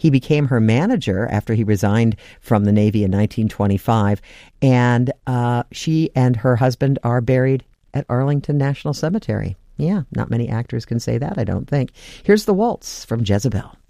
He became her manager after he resigned from the Navy in 1925, and she and her husband are buried at Arlington National Cemetery. Yeah, not many actors can say that, I don't think. Here's The Waltz from Jezebel.